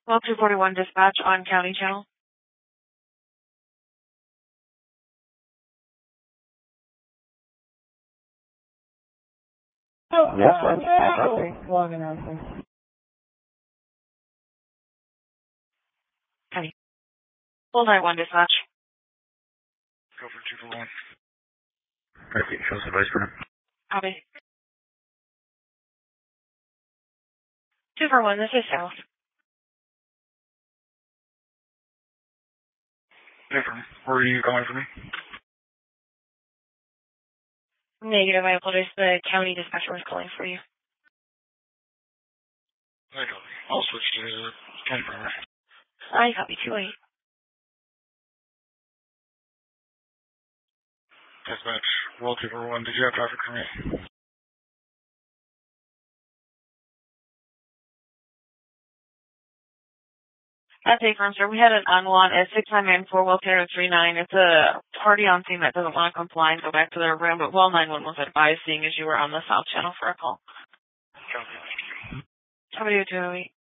Well, 241 dispatch on county channel. Yes, let's long and everything. County. Full 91 dispatch. Go for 241. Okay, show us the vice for him. Copy. 241, this is South. Different. Where are you calling from me? Negative, I apologize. The county dispatcher was calling for you. I copy. I'll switch to county primer. I copy 28. Dispatch, Well 241, did you have traffic for me? That's a firm, sir. We had an unwan at 6994 Well Terrace 39. It's a party on scene that doesn't want to comply and go back to their room, but Well 91 was advised, seeing as you were on the south channel for a call. Copy, thank you. How about you, 208?